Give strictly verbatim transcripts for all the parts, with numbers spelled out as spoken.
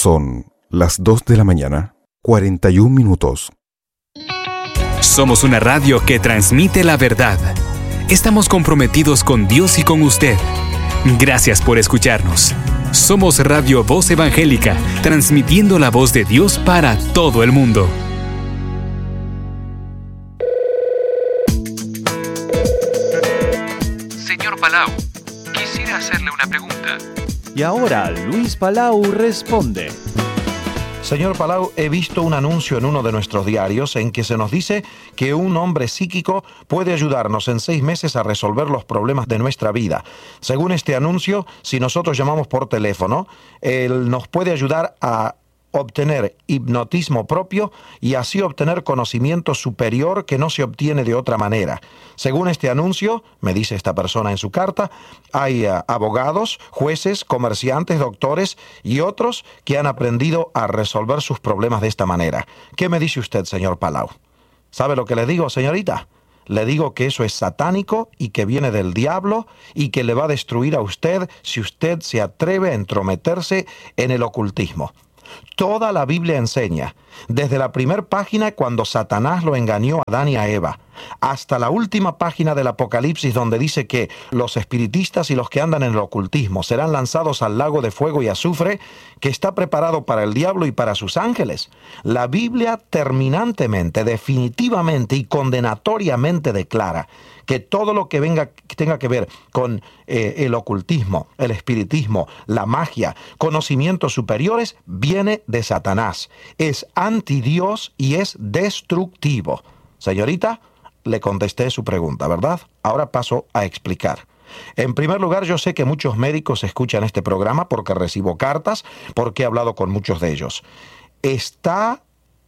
Son las dos de la mañana, cuarenta y un minutos. Somos una radio que transmite la verdad. Estamos comprometidos con Dios y con usted. Gracias por escucharnos. Somos Radio Voz Evangélica, transmitiendo la voz de Dios para todo el mundo. Señor Palau, quisiera hacerle una pregunta. Y ahora Luis Palau responde. Señor Palau, he visto un anuncio en uno de nuestros diarios en que se nos dice que un hombre psíquico puede ayudarnos en seis meses a resolver los problemas de nuestra vida. Según este anuncio, si nosotros llamamos por teléfono, él nos puede ayudar a obtener hipnotismo propio y así obtener conocimiento superior que no se obtiene de otra manera. Según este anuncio, me dice esta persona en su carta, hay uh, abogados, jueces, comerciantes, doctores y otros que han aprendido a resolver sus problemas de esta manera. ¿Qué me dice usted, señor Palau? ¿Sabe lo que le digo, señorita? Le digo que eso es satánico y que viene del diablo y que le va a destruir a usted si usted se atreve a entrometerse en el ocultismo. Toda la Biblia enseña, desde la primera página cuando Satanás lo engañó a Adán y a Eva, hasta la última página del Apocalipsis donde dice que los espiritistas y los que andan en el ocultismo serán lanzados al lago de fuego y azufre que está preparado para el diablo y para sus ángeles. La Biblia terminantemente, definitivamente y condenatoriamente declara que todo lo que venga, que tenga que ver con eh, el ocultismo, el espiritismo, la magia, conocimientos superiores, viene de Satanás. Es antidios y es destructivo. Señorita, le contesté su pregunta, ¿verdad? Ahora paso a explicar. En primer lugar, yo sé que muchos médicos escuchan este programa porque recibo cartas, porque he hablado con muchos de ellos. Está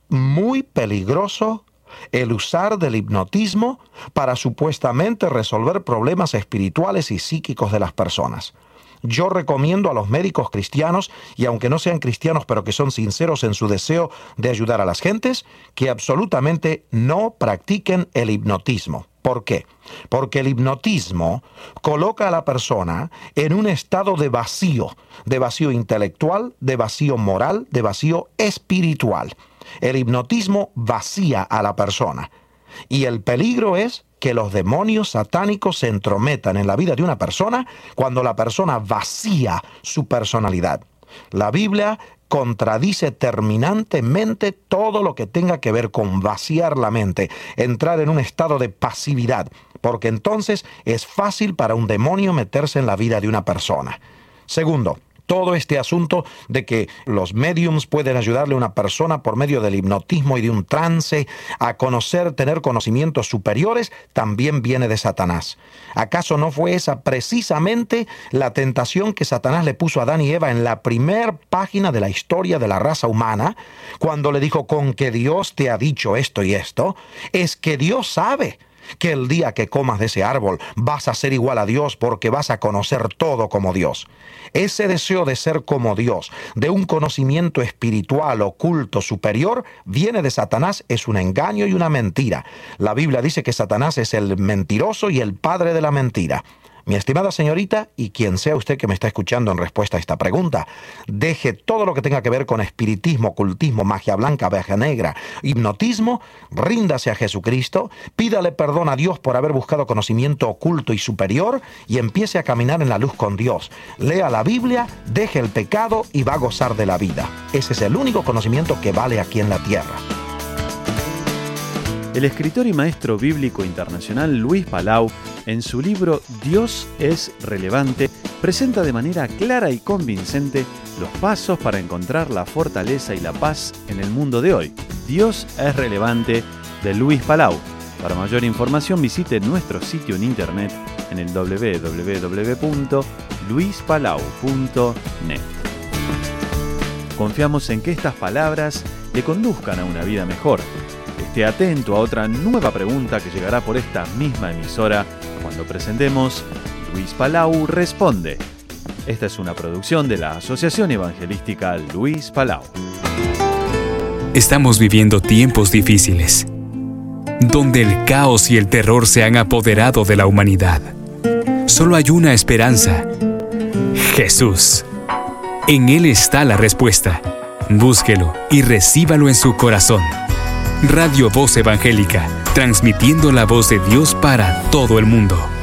muy peligroso el usar del hipnotismo para supuestamente resolver problemas espirituales y psíquicos de las personas. Yo recomiendo a los médicos cristianos, y aunque no sean cristianos, pero que son sinceros en su deseo de ayudar a las gentes, que absolutamente no practiquen el hipnotismo. ¿Por qué? Porque el hipnotismo coloca a la persona en un estado de vacío, de vacío intelectual, de vacío moral, de vacío espiritual. El hipnotismo vacía a la persona. Y el peligro es que los demonios satánicos se entrometan en la vida de una persona cuando la persona vacía su personalidad. La Biblia contradice terminantemente todo lo que tenga que ver con vaciar la mente, entrar en un estado de pasividad, porque entonces es fácil para un demonio meterse en la vida de una persona. Segundo, todo este asunto de que los médiums pueden ayudarle a una persona por medio del hipnotismo y de un trance a conocer, tener conocimientos superiores, también viene de Satanás. ¿Acaso no fue esa precisamente la tentación que Satanás le puso a Adán y Eva en la primera página de la historia de la raza humana, cuando le dijo, con que Dios te ha dicho esto y esto? Es que Dios sabe que el día que comas de ese árbol vas a ser igual a Dios porque vas a conocer todo como Dios. Ese deseo de ser como Dios, de un conocimiento espiritual, oculto, superior, viene de Satanás, es un engaño y una mentira. La Biblia dice que Satanás es el mentiroso y el padre de la mentira. Mi estimada señorita, y quien sea usted que me está escuchando en respuesta a esta pregunta, deje todo lo que tenga que ver con espiritismo, ocultismo, magia blanca, magia negra, hipnotismo, ríndase a Jesucristo, pídale perdón a Dios por haber buscado conocimiento oculto y superior y empiece a caminar en la luz con Dios. Lea la Biblia, deje el pecado y va a gozar de la vida. Ese es el único conocimiento que vale aquí en la tierra. El escritor y maestro bíblico internacional Luis Palau, en su libro Dios es relevante, presenta de manera clara y convincente los pasos para encontrar la fortaleza y la paz en el mundo de hoy. Dios es relevante, de Luis Palau. Para mayor información visite nuestro sitio en internet en el doble u doble u doble u punto luis palau punto net. Confiamos en que estas palabras le conduzcan a una vida mejor. Esté atento a otra nueva pregunta que llegará por esta misma emisora cuando presentemos Luis Palau Responde. Esta es una producción de la Asociación Evangelística Luis Palau. Estamos viviendo tiempos difíciles, donde el caos y el terror se han apoderado de la humanidad. Solo hay una esperanza: Jesús. En Él está la respuesta. Búsquelo y recíbalo en su corazón. Radio Voz Evangélica, transmitiendo la voz de Dios para todo el mundo.